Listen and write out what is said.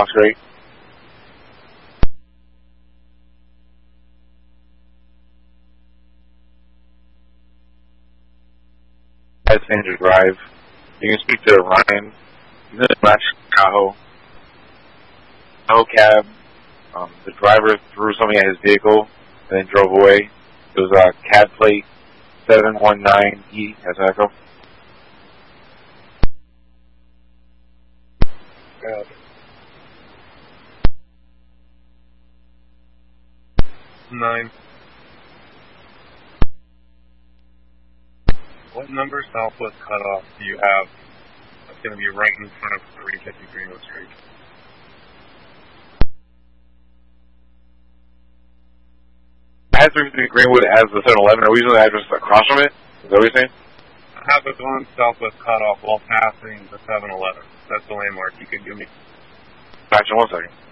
Oscar 8. Alexander Drive. You can speak to Ryan. He's in a black Tahoe. Tahoe cab. The driver threw something at his vehicle and then drove away. It was a cab plate 719E. That's echo. Got it. 9. What number Southwest cutoff do you have that's going to be right in front of 350 Greenwood Street? I have 350 Greenwood as the 7-Eleven. Are we using the address across from it? Is that what you're saying? I have it on Southwest cutoff while passing the 7-Eleven. That's the landmark you could give me. Gotcha, 1 second.